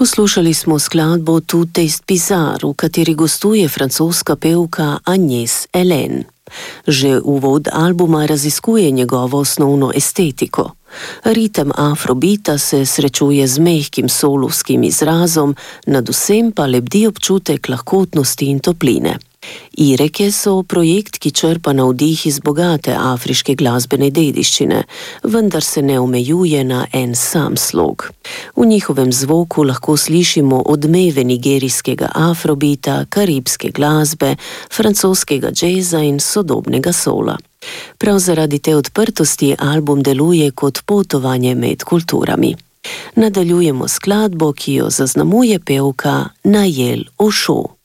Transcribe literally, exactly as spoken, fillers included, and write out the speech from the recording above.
Poslušali smo skladbo Tu test bizar, v kateri gostuje francoska pevka Agnès Hélène. Že uvod albuma raziskuje njegovo osnovno estetiko. Ritem afrobita se srečuje z mehkim solovskim izrazom, nadvsem pa lebdi občutek lahkotnosti in topline. Ireke so projekt, ki črpa navdih iz bogate afriške glasbene dediščine, vendar se ne omejuje na en sam slog. V njihovem zvoku lahko slišimo odmeve nigerijskega afrobita, karibske glasbe, francoskega džeza in sodobnega sola. Prav zaradi te odprtosti album deluje kot potovanje med kulturami. Nadaljujemo skladbo, ki jo zaznamuje pevka Nayel Ošo.